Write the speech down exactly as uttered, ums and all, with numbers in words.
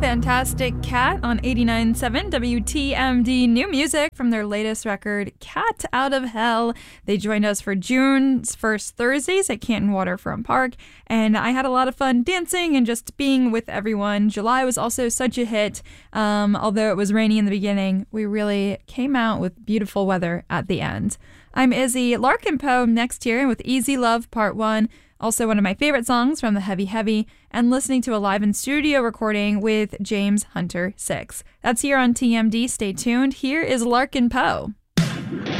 Fantastic Cat on eighty-nine point seven W T M D. New music from their latest record, Cat Out of Hell. They joined us for June's first Thursdays at Canton Waterfront Park, and I had a lot of fun dancing and just being with everyone. July was also such a hit. Um, although it was rainy in the beginning, we really came out with beautiful weather at the end. I'm Izzy. Larkin Poe next year with Easy Love Part one. Also one of my favorite songs from the Heavy Heavy, and listening to a live in studio recording with James Hunter six. That's here on T M D. Stay tuned. Here is Larkin Poe.